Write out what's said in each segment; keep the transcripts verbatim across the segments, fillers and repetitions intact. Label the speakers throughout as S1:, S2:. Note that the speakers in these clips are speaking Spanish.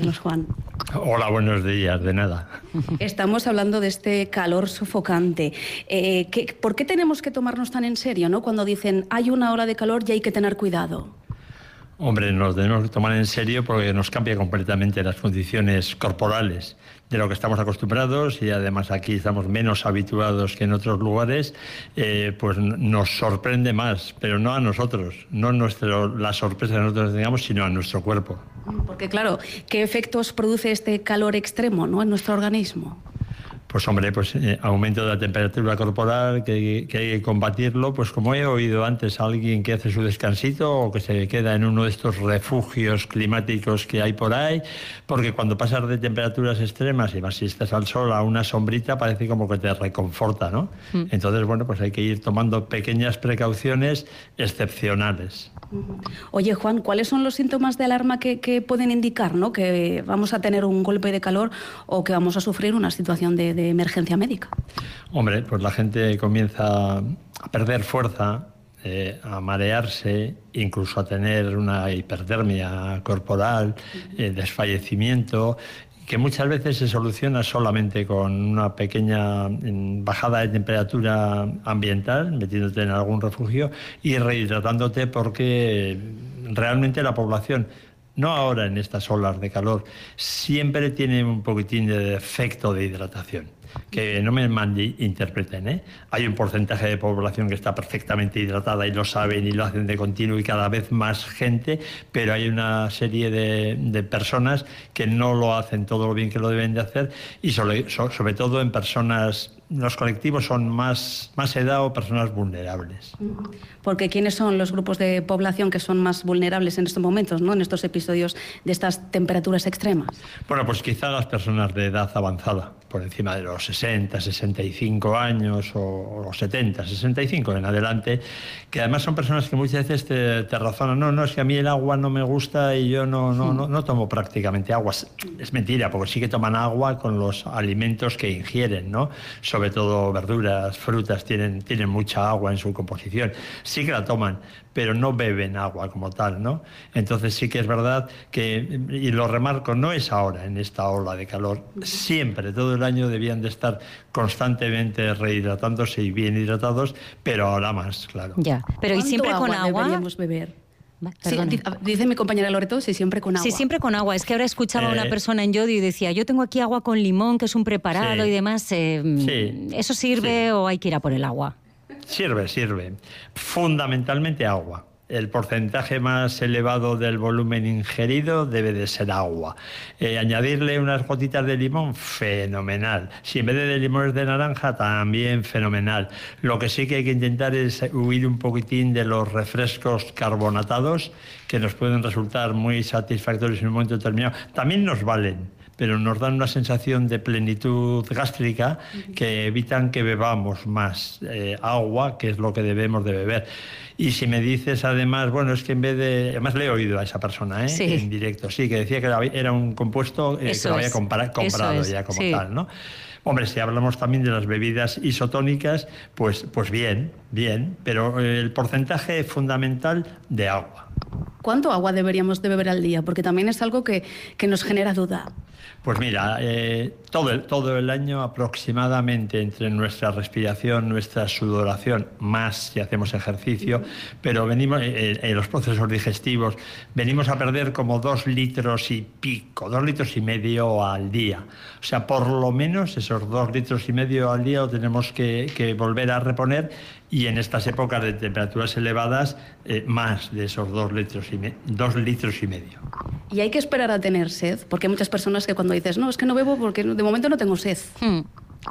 S1: atendernos, Juan.
S2: Hola, buenos días, de nada.
S1: Estamos hablando de este calor sofocante. Eh, ¿qué, ¿Por qué tenemos que tomarnos tan en serio, ¿no? Cuando dicen hay una ola de calor y hay que tener cuidado?
S2: Hombre, nos tenemos que tomar en serio porque nos cambia completamente las condiciones corporales de lo que estamos acostumbrados, y además aquí estamos menos habituados que en otros lugares. Eh, pues nos sorprende más, pero no a nosotros, no nuestro, la sorpresa que nosotros tengamos, sino a nuestro cuerpo.
S1: Porque claro, ¿qué efectos produce este calor extremo, ¿no?, en nuestro organismo?
S2: Pues hombre, pues eh, aumento de la temperatura corporal, que, que hay que combatirlo, pues como he oído antes a alguien que hace su descansito o que se queda en uno de estos refugios climáticos que hay por ahí, porque cuando pasas de temperaturas extremas y vas, si estás al sol, a una sombrita, parece como que te reconforta, ¿no? Mm. Entonces, bueno, pues hay que ir tomando pequeñas precauciones excepcionales.
S1: Oye, Juan, ¿cuáles son los síntomas de alarma que, que pueden indicar, ¿no?, que vamos a tener un golpe de calor o que vamos a sufrir una situación de, de emergencia médica?
S2: Hombre, pues la gente comienza a perder fuerza, eh, a marearse, incluso a tener una hipertermia corporal, eh, desfallecimiento, que muchas veces se soluciona solamente con una pequeña bajada de temperatura ambiental, metiéndote en algún refugio y rehidratándote, porque realmente la población, no ahora en estas olas de calor, siempre tiene un poquitín de defecto de hidratación. Que no me malinterpreten, ¿eh? Hay un porcentaje de población que está perfectamente hidratada y lo saben y lo hacen de continuo, y cada vez más gente, pero hay una serie de, de personas que no lo hacen todo lo bien que lo deben de hacer, y sobre, sobre todo en personas, los colectivos son más, más edad o personas vulnerables.
S1: Porque ¿quiénes son los grupos de población que son más vulnerables en estos momentos, ¿no?, en estos episodios de estas temperaturas extremas?
S2: Bueno, pues quizá las personas de edad avanzada, por encima de los sesenta, sesenta y cinco años o los setenta, sesenta y cinco en adelante, que además son personas que muchas veces te, te razonan, no, no, es que a mí el agua no me gusta y yo no, no, no, no tomo prácticamente agua. Es mentira, porque sí que toman agua con los alimentos que ingieren, ¿no? Sobre todo verduras, frutas, tienen, tienen mucha agua en su composición. Sí que la toman, pero no beben agua como tal, ¿no? Entonces sí que es verdad que, y lo remarco, no es ahora en esta ola de calor, siempre, todo el año debían de estar constantemente rehidratándose y bien hidratados, pero ahora más, claro.
S1: Ya,
S3: pero ¿y siempre con agua?
S1: Deberíamos beber. Sí, dice mi compañera Loreto, sí, siempre con agua.
S3: Sí, siempre con agua. Es que ahora escuchaba a
S2: Eh,
S3: una persona en Yodio y decía, yo tengo aquí agua con limón, que es un preparado,
S2: sí,
S3: y demás. Eh,
S2: sí,
S3: ¿Eso sirve
S2: sí.
S3: o hay que ir a por el agua?
S2: Sirve, sirve. Fundamentalmente agua. El porcentaje más elevado del volumen ingerido debe de ser agua. Eh, añadirle unas gotitas de limón, fenomenal. Si en vez de limones de naranja, también fenomenal. Lo que sí que hay que intentar es huir un poquitín de los refrescos carbonatados, que nos pueden resultar muy satisfactorios en un momento determinado. También nos valen, pero nos dan una sensación de plenitud gástrica que evitan que bebamos más eh, agua, que es lo que debemos de beber. Y si me dices además, bueno, es que en vez de... Además le he oído a esa persona, ¿eh?
S3: Sí.
S2: En directo, sí, que decía que era un compuesto eh, que lo había
S3: es.
S2: compara, comprado
S3: es.
S2: ya como
S3: sí.
S2: tal, ¿no? Hombre, si hablamos también de las bebidas isotónicas, pues, pues bien, bien, pero el porcentaje fundamental de agua.
S1: ¿Cuánto agua deberíamos de beber al día? Porque también es algo que, que nos genera duda.
S2: Pues mira, eh, todo, el, todo el año aproximadamente, entre nuestra respiración, nuestra sudoración, más si hacemos ejercicio, pero venimos en eh, los procesos digestivos, venimos a perder como dos litros y pico, dos litros y medio al día. O sea, por lo menos esos dos litros y medio al día lo tenemos que, que volver a reponer, y en estas épocas de temperaturas elevadas, eh, más de esos dos litros, y me, dos litros y medio.
S1: ¿Y hay que esperar a tener sed? Porque hay muchas personas que cuando dices, no, es que no bebo porque de momento no tengo sed.
S3: Hmm.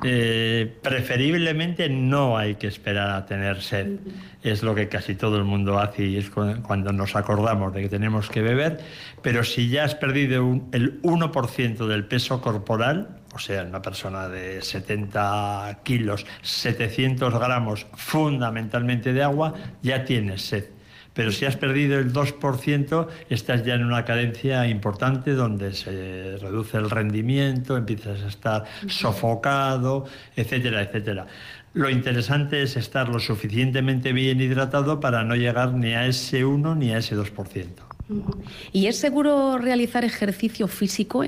S2: Eh, preferiblemente no hay que esperar a tener sed. Es lo que casi todo el mundo hace, y es cuando nos acordamos de que tenemos que beber. Pero si ya has perdido un, el uno por ciento del peso corporal, o sea, una persona de setenta kilos, setecientos gramos fundamentalmente de agua, ya tienes sed. Pero si has perdido el dos por ciento, estás ya en una carencia importante donde se reduce el rendimiento, empiezas a estar sofocado, etcétera, etcétera. Lo interesante es estar lo suficientemente bien hidratado para no llegar ni a ese uno ni a ese dos por ciento.
S1: ¿Y es seguro realizar ejercicio físico